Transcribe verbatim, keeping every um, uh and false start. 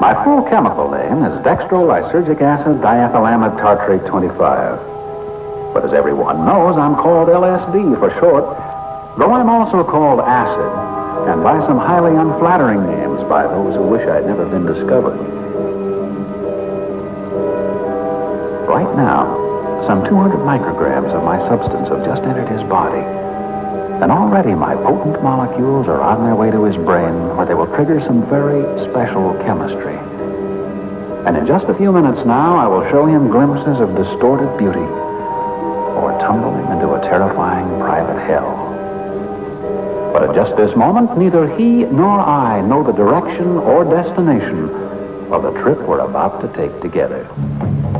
My full chemical name is dextrolysergic acid diethylamide tartrate twenty-five. But as everyone knows, I'm called L S D for short, though I'm also called acid, and by some highly unflattering names by those who wish I'd never been discovered. Right now, some two hundred micrograms of my substance have just entered his body. And already my potent molecules are on their way to his brain, where they will trigger some very special chemistry. And in just a few minutes now, I will show him glimpses of distorted beauty, or tumble him into a terrifying private hell. But at just this moment, neither he nor I know the direction or destination of the trip we're about to take together.